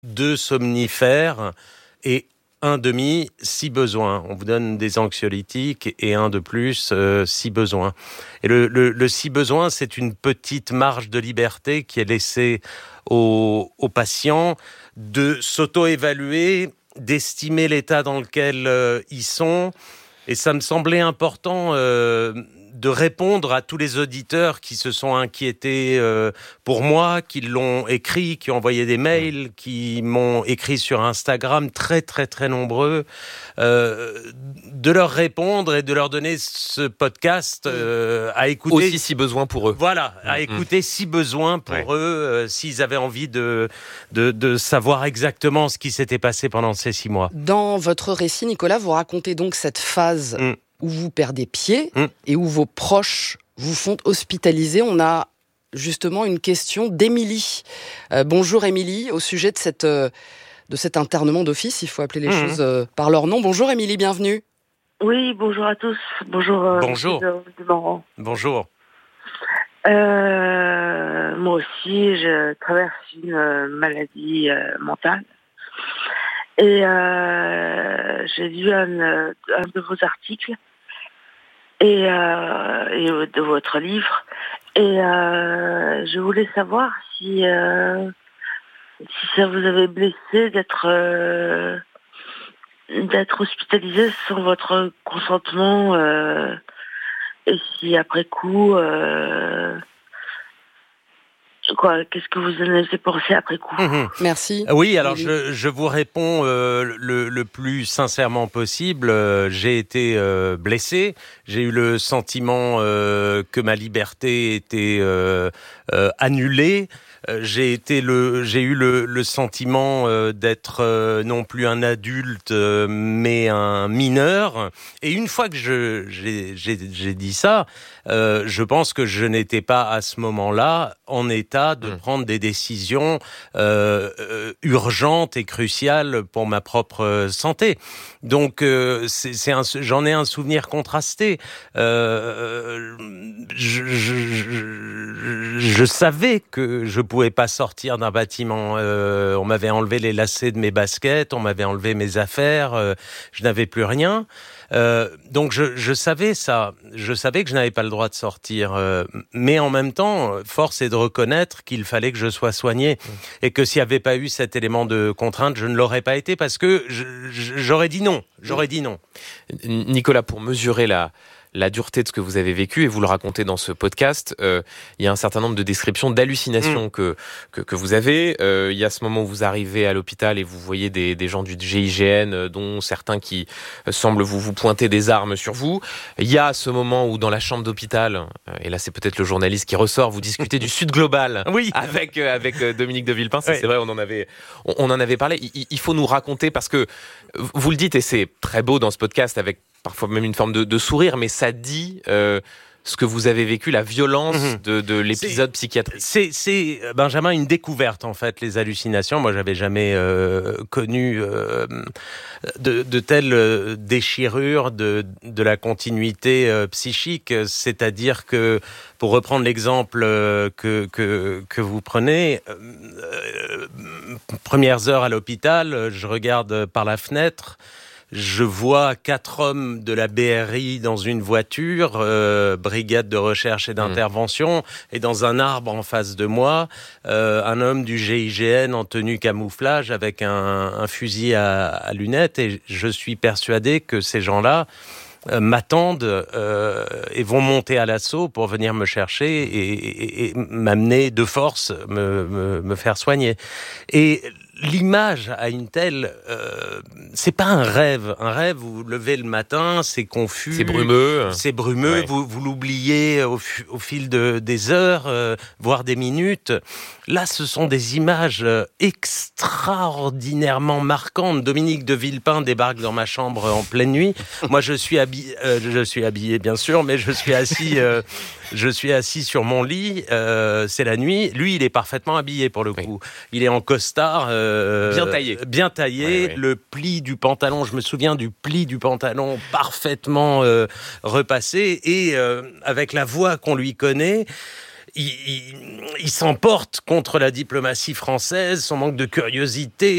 2 somnifères et un demi si besoin. On vous donne des anxiolytiques et un de plus si besoin. Et le si besoin, c'est une petite marge de liberté qui est laissée aux patients de s'auto-évaluer, d'estimer l'état dans lequel ils sont. Et ça me semblait important de répondre à tous les auditeurs qui se sont inquiétés pour moi, qui l'ont écrit, qui ont envoyé des mails, qui m'ont écrit sur Instagram, très très très nombreux, de leur répondre et de leur donner ce podcast à écouter. Aussi si besoin pour eux. Voilà, à écouter si besoin pour eux, s'ils avaient envie de savoir exactement ce qui s'était passé pendant ces 6 mois. Dans votre récit, Nicolas, vous racontez donc cette phase où vous perdez pied et où vos proches vous font hospitaliser. On a justement une question d'Émilie. Bonjour Émilie, au sujet de cet internement d'office, il faut appeler les choses par leur nom. Bonjour Émilie, bienvenue. Oui, bonjour à tous. Bonjour. Bonjour. Bonjour. Moi aussi, je traverse une maladie mentale. Et j'ai lu un de vos articles et de votre livre. Et je voulais savoir si ça vous avait blessé d'être hospitalisé sans votre consentement et si après coup qu'est-ce que vous en avez pensé après coup? Merci. Oui, alors je vous réponds le plus sincèrement possible. J'ai été blessé. J'ai eu le sentiment que ma liberté était annulée. J'ai eu le sentiment d'être non plus un adulte, mais un mineur. Et une fois que j'ai dit ça, je pense que je n'étais pas à ce moment-là en état de prendre des décisions urgentes et cruciales pour ma propre santé. Donc, j'en ai un souvenir contrasté. Je savais que je pouvais pas sortir d'un bâtiment. On m'avait enlevé les lacets de mes baskets, on m'avait enlevé mes affaires, je n'avais plus rien. Donc je savais ça. Je savais que je n'avais pas le droit de sortir. Mais en même temps, force est de reconnaître qu'il fallait que je sois soigné. Et que s'il n'y avait pas eu cet élément de contrainte, je ne l'aurais pas été parce que j'aurais dit non. J'aurais dit non. Nicolas, pour mesurer la dureté de ce que vous avez vécu, et vous le racontez dans ce podcast, il y a un certain nombre de descriptions d'hallucinations que vous avez. Il y a ce moment où vous arrivez à l'hôpital et vous voyez des gens du GIGN, dont certains qui semblent vous pointer des armes sur vous. Il y a ce moment où dans la chambre d'hôpital, et là c'est peut-être le journaliste qui ressort, vous discutez du Sud Global avec Dominique de Villepin. C'est vrai, on en avait parlé. Il faut nous raconter, parce que vous le dites, et c'est très beau dans ce podcast, avec parfois même une forme de sourire, mais ça dit ce que vous avez vécu, la violence de l'épisode psychiatrique. C'est Benjamin, une découverte en fait, les hallucinations. Moi, j'avais jamais connu de telles déchirures de la continuité psychique. C'est-à-dire que, pour reprendre l'exemple que vous prenez, premières heures à l'hôpital, je regarde par la fenêtre. Je vois 4 hommes de la BRI dans une voiture, brigade de recherche et d'intervention, et dans un arbre en face de moi, un homme du GIGN en tenue camouflage avec un fusil à lunettes, et je suis persuadé que ces gens-là m'attendent et vont monter à l'assaut pour venir me chercher et m'amener de force, me faire soigner. Et l'image à une telle, c'est pas un rêve. Un rêve, vous vous levez le matin, c'est confus, c'est brumeux. Ouais. Vous l'oubliez au fil des heures, voire des minutes. Là, ce sont des images extraordinairement marquantes. Dominique de Villepin débarque dans ma chambre en pleine nuit. Moi, je suis habillé bien sûr, mais je suis assis sur mon lit. C'est la nuit. Lui, il est parfaitement habillé pour le coup. Il est en costard. Bien taillé. Ouais. Le pli du pantalon, je me souviens du pli du pantalon parfaitement repassé, et avec la voix qu'on lui connaît, il s'emporte contre la diplomatie française, son manque de curiosité.